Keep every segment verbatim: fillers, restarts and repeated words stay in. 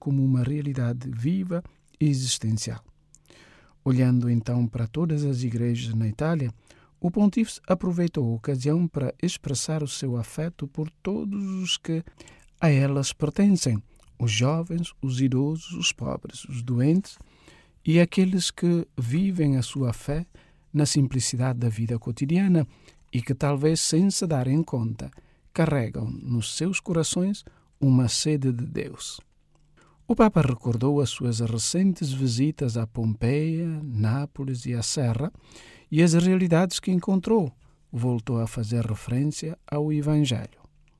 como uma realidade viva e existencial. Olhando então para todas as igrejas na Itália, o pontífice aproveitou a ocasião para expressar o seu afeto por todos os que a elas pertencem, os jovens, os idosos, os pobres, os doentes e aqueles que vivem a sua fé na simplicidade da vida cotidiana e que talvez sem se darem conta carregam nos seus corações uma sede de Deus. O Papa recordou as suas recentes visitas a Pompeia, Nápoles e a Serra e as realidades que encontrou. Voltou a fazer referência ao Evangelho.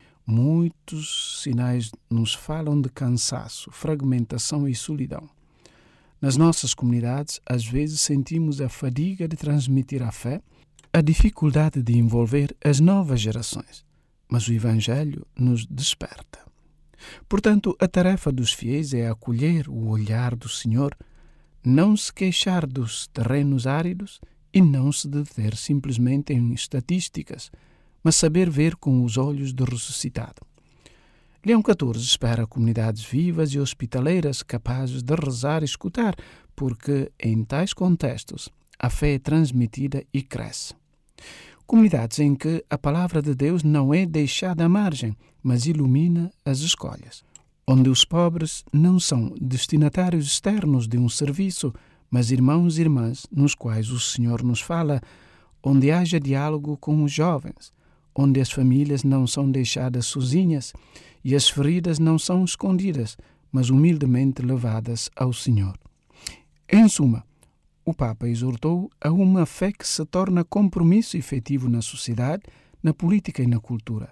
Muitos sinais nos falam de cansaço, fragmentação e solidão. Nas nossas comunidades, às vezes sentimos a fadiga de transmitir a fé, a dificuldade de envolver as novas gerações, mas o Evangelho nos desperta. Portanto, a tarefa dos fiéis é acolher o olhar do Senhor, não se queixar dos terrenos áridos e não se deter simplesmente em estatísticas, mas saber ver com os olhos do ressuscitado. Leão catorze espera comunidades vivas e hospitaleiras capazes de rezar e escutar, porque em tais contextos a fé é transmitida e cresce. Comunidades em que a palavra de Deus não é deixada à margem, mas ilumina as escolhas. Onde os pobres não são destinatários externos de um serviço, mas irmãos e irmãs nos quais o Senhor nos fala. Onde haja diálogo com os jovens. Onde as famílias não são deixadas sozinhas e as feridas não são escondidas, mas humildemente levadas ao Senhor. Em suma, o Papa exortou a uma fé que se torna compromisso efetivo na sociedade, na política e na cultura.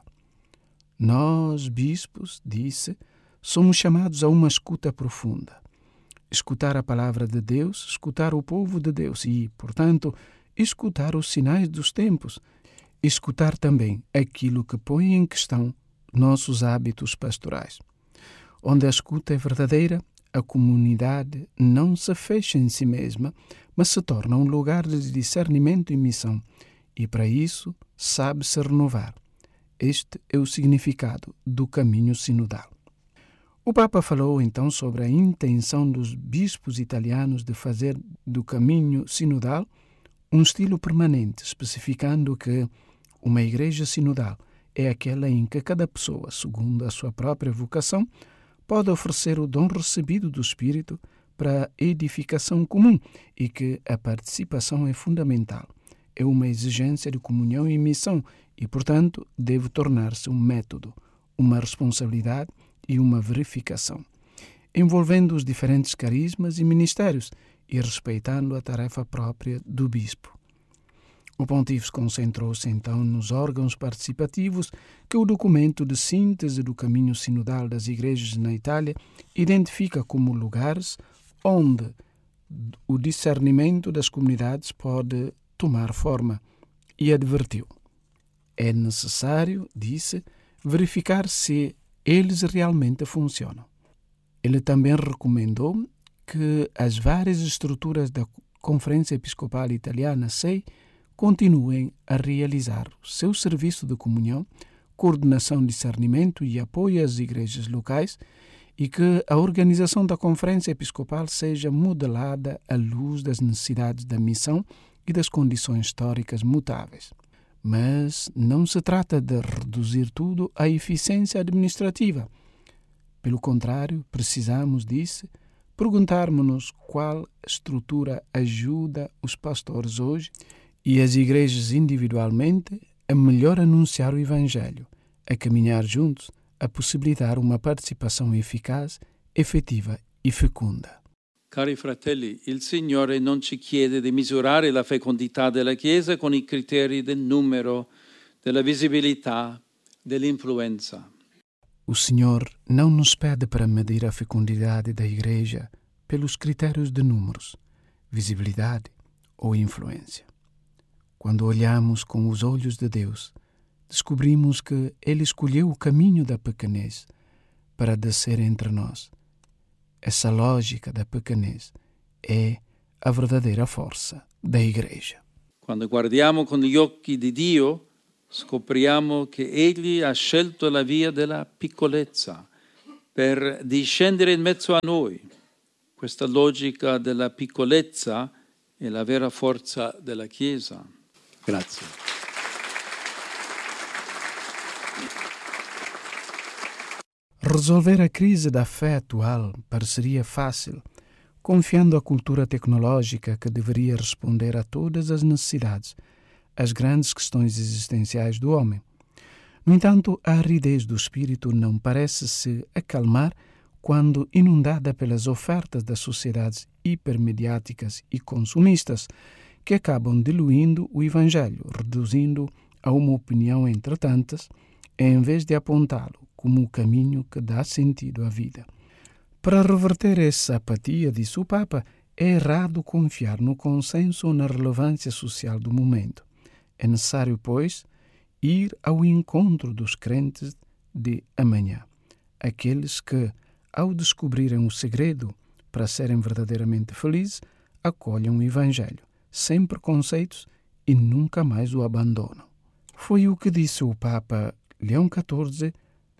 Nós, bispos, disse, somos chamados a uma escuta profunda. Escutar a palavra de Deus, escutar o povo de Deus e, portanto, escutar os sinais dos tempos, escutar também aquilo que põe em questão nossos hábitos pastorais. Onde a escuta é verdadeira, a comunidade não se fecha em si mesma, mas se torna um lugar de discernimento e missão, e para isso sabe-se renovar. Este é o significado do caminho sinodal. O Papa falou então sobre a intenção dos bispos italianos de fazer do caminho sinodal um estilo permanente, especificando que uma igreja sinodal é aquela em que cada pessoa, segundo a sua própria vocação, pode oferecer o dom recebido do Espírito para a edificação comum e que a participação é fundamental. É uma exigência de comunhão e missão e, portanto, deve tornar-se um método, uma responsabilidade e uma verificação, envolvendo os diferentes carismas e ministérios e respeitando a tarefa própria do bispo. O pontífice concentrou-se então nos órgãos participativos que o documento de síntese do caminho sinodal das igrejas na Itália identifica como lugares onde o discernimento das comunidades pode tomar forma e advertiu. É necessário, disse, verificar se eles realmente funcionam. Ele também recomendou que as várias estruturas da Conferência Episcopal Italiana, S E I, continuem a realizar o seu serviço de comunhão, coordenação, discernimento e apoio às igrejas locais e que a organização da Conferência Episcopal seja modelada à luz das necessidades da missão e das condições históricas mutáveis. Mas não se trata de reduzir tudo à eficiência administrativa. Pelo contrário, precisamos, disse, perguntarmos-nos qual estrutura ajuda os pastores hoje e as igrejas individualmente a melhor anunciar o Evangelho, a caminhar juntos, a possibilitar uma participação eficaz, efetiva e fecunda. Cari fratelli, il Signore non ci chiede di misurare la fecondità della Chiesa con i criteri del numero, della visibilità, dell'influenza. O Senhor não nos pede para medir a fecundidade da Igreja pelos critérios de números, visibilidade ou influência. Quando olhamos com os olhos de Deus, descobrimos que Ele escolheu o caminho da pequenez para descer entre nós. Essa lógica da pequenez é a verdadeira força da Igreja. Quando guardiamo con gli occhi di Dio, scopriamo che Egli ha scelto la via della piccolezza per discendere in mezzo a noi. Questa logica della piccolezza è la vera forza della Chiesa. Grazie. Resolver a crise da fé atual pareceria fácil, confiando à cultura tecnológica que deveria responder a todas as necessidades, as grandes questões existenciais do homem. No entanto, a aridez do espírito não parece se acalmar quando inundada pelas ofertas das sociedades hipermediáticas e consumistas, que acabam diluindo o Evangelho, reduzindo a uma opinião entre tantas, em vez de apontá-lo como o caminho que dá sentido à vida. Para reverter essa apatia, disse o Papa, é errado confiar no consenso ou na relevância social do momento. É necessário, pois, ir ao encontro dos crentes de amanhã, aqueles que, ao descobrirem o segredo para serem verdadeiramente felizes, acolhem o Evangelho, sem preconceitos e nunca mais o abandonam. Foi o que disse o Papa Leão catorze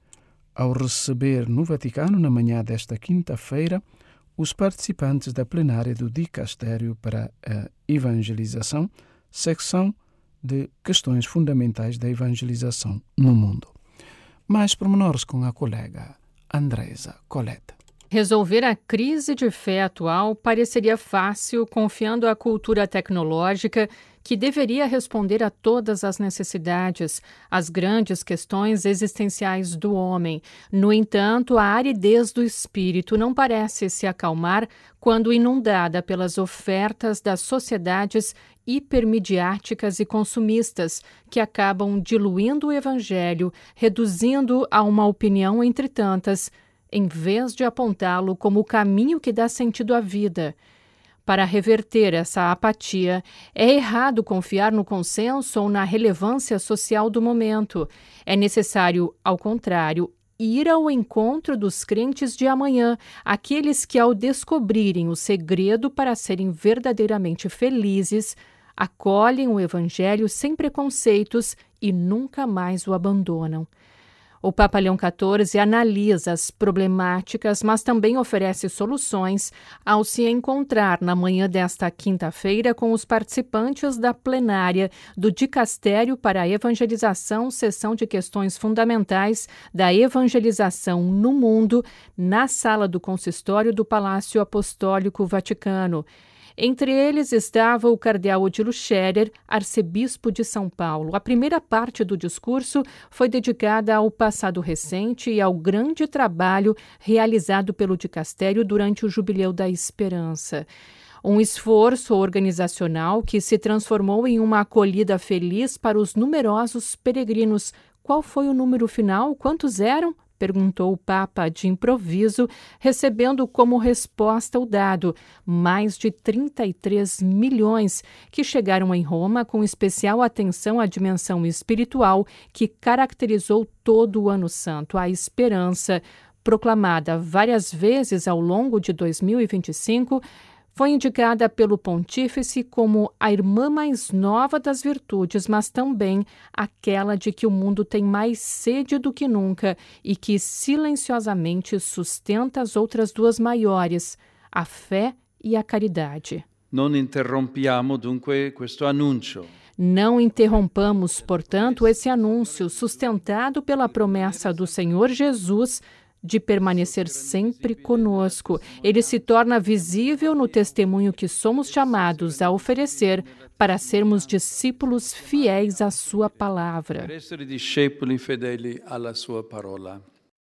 ao receber no Vaticano, na manhã desta quinta-feira, os participantes da plenária do Dicastério para a Evangelização, secção de questões fundamentais da evangelização no mundo. Mais pormenores com a colega Andresa Coletta. Resolver a crise de fé atual pareceria fácil, confiando à cultura tecnológica que deveria responder a todas as necessidades, as grandes questões existenciais do homem. No entanto, a aridez do espírito não parece se acalmar quando inundada pelas ofertas das sociedades hipermediáticas e consumistas, que acabam diluindo o evangelho, reduzindo a uma opinião entre tantas, em vez de apontá-lo como o caminho que dá sentido à vida. Para reverter essa apatia, é errado confiar no consenso ou na relevância social do momento. É necessário, ao contrário, ir ao encontro dos crentes de amanhã, aqueles que, ao descobrirem o segredo para serem verdadeiramente felizes, acolhem o Evangelho sem preconceitos e nunca mais o abandonam. O Papa Leão catorze analisa as problemáticas, mas também oferece soluções ao se encontrar na manhã desta quinta-feira com os participantes da plenária do Dicastério para a Evangelização, sessão de questões fundamentais da evangelização no mundo, na sala do consistório do Palácio Apostólico Vaticano. Entre eles estava o cardeal Odilo Scherer, arcebispo de São Paulo. A primeira parte do discurso foi dedicada ao passado recente e ao grande trabalho realizado pelo dicastério durante o Jubileu da Esperança. Um esforço organizacional que se transformou em uma acolhida feliz para os numerosos peregrinos. Qual foi o número final? Quantos eram? Perguntou o Papa de improviso, recebendo como resposta o dado, mais de trinta e três milhões, que chegaram em Roma com especial atenção à dimensão espiritual que caracterizou todo o Ano Santo, a esperança, proclamada várias vezes ao longo de dois mil e vinte e cinco, foi indicada pelo Pontífice como a irmã mais nova das virtudes, mas também aquela de que o mundo tem mais sede do que nunca e que silenciosamente sustenta as outras duas maiores, a fé e a caridade. Non interrompiamo dunque questo annuncio. Não interrompamos, portanto, esse anúncio sustentado pela promessa do Senhor Jesus de permanecer sempre conosco. Ele se torna visível no testemunho que somos chamados a oferecer para sermos discípulos fiéis à sua palavra. Per essere discepoli fedeli alla sua parola.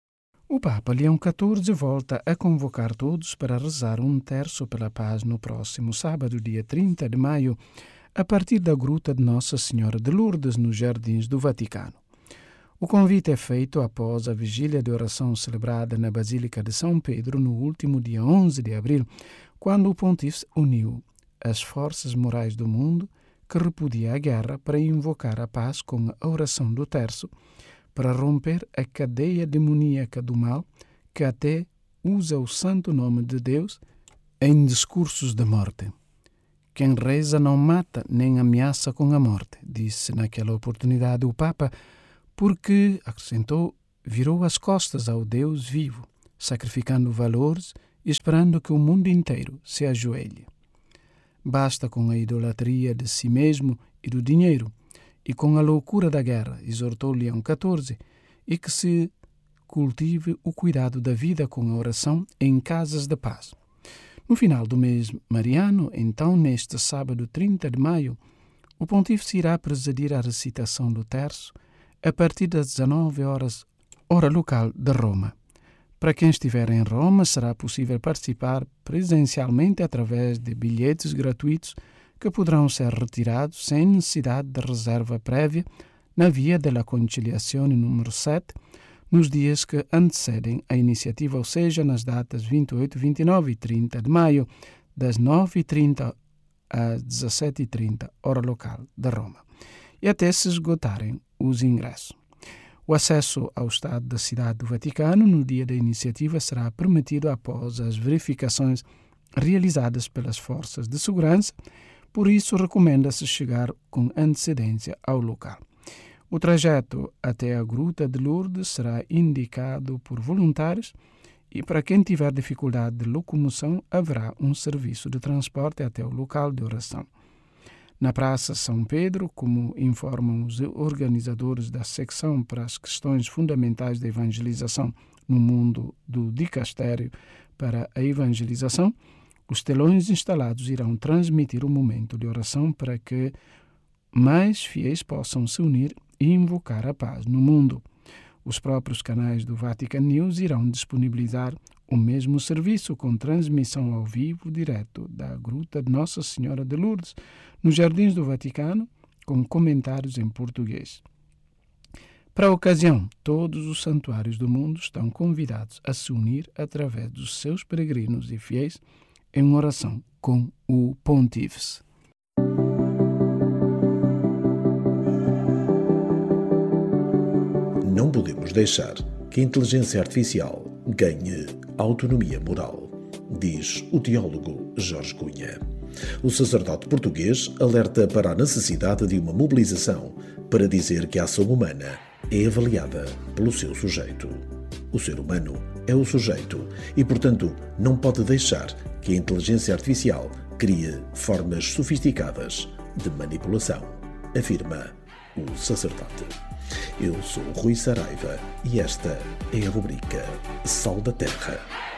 O Papa Leão catorze volta a convocar todos para rezar um terço pela paz no próximo sábado, dia trinta de maio, a partir da Gruta de Nossa Senhora de Lourdes, nos Jardins do Vaticano. O convite é feito após a vigília de oração celebrada na Basílica de São Pedro no último dia onze de abril, quando o Pontífice uniu as forças morais do mundo que repudia a guerra para invocar a paz com a oração do terço, para romper a cadeia demoníaca do mal que até usa o santo nome de Deus em discursos de morte. Quem reza não mata nem ameaça com a morte, disse naquela oportunidade o Papa, porque, acrescentou, virou as costas ao Deus vivo, sacrificando valores e esperando que o mundo inteiro se ajoelhe. Basta com a idolatria de si mesmo e do dinheiro, e com a loucura da guerra, exortou Leão catorze, e que se cultive o cuidado da vida com a oração em casas de paz. No final do mês mariano, então, neste sábado trinta de maio, o Pontífice irá presidir a recitação do terço a partir das dezanove horas, hora local de Roma. Para quem estiver em Roma, será possível participar presencialmente através de bilhetes gratuitos que poderão ser retirados sem necessidade de reserva prévia na Via della Conciliazione número sete, nos dias que antecedem a iniciativa, ou seja, nas datas vinte e oito, vinte e nove e trinta de maio, das nove e trinta às dezassete e trinta, hora local de Roma, e até se esgotarem os ingressos. O acesso ao Estado da Cidade do Vaticano no dia da iniciativa será permitido após as verificações realizadas pelas forças de segurança, por isso recomenda-se chegar com antecedência ao local. O trajeto até a Gruta de Lourdes será indicado por voluntários e para quem tiver dificuldade de locomoção haverá um serviço de transporte até o local de oração. Na Praça São Pedro, como informam os organizadores da secção para as questões fundamentais da evangelização no mundo do Dicastério para a Evangelização, os telões instalados irão transmitir o momento de oração para que mais fiéis possam se unir e invocar a paz no mundo. Os próprios canais do Vatican News irão disponibilizar o mesmo serviço com transmissão ao vivo direto da Gruta de Nossa Senhora de Lourdes, nos Jardins do Vaticano, com comentários em português. Para a ocasião, todos os santuários do mundo estão convidados a se unir através dos seus peregrinos e fiéis em uma oração com o Pontífice. Não podemos deixar que a inteligência artificial ganhe autonomia moral, diz o teólogo Jorge Cunha. O sacerdote português alerta para a necessidade de uma mobilização para dizer que a ação humana é avaliada pelo seu sujeito. O ser humano é o sujeito e, portanto, não pode deixar que a inteligência artificial crie formas sofisticadas de manipulação, afirma o sacerdote. Eu sou Rui Saraiva e esta é a rubrica Sal da Terra.